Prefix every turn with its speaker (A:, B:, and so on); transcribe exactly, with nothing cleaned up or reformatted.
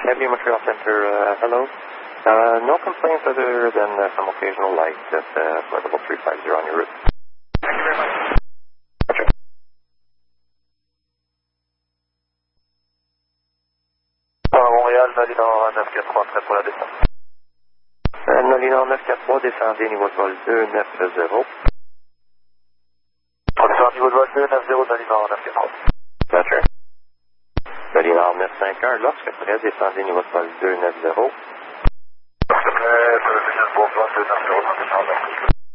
A: Heavy Montreal Center, uh, hello. Uh, no complaints other than uh, some occasional light at uh, flight level three five zero on your route.
B: Thank you very much.
A: Roger.
B: Euh, Montréal, Nolina neuf quatre trois, prêt pour la descente.
A: Euh, Nolina neuf quatre trois, descendez niveau de vol deux neuf zéro.
B: On descend niveau de vol deux neuf zéro, Nolina neuf quatre trois.
A: Roger. Nolina neuf cinq un, lorsque prêt, descendez niveau de vol deux neuf zéro.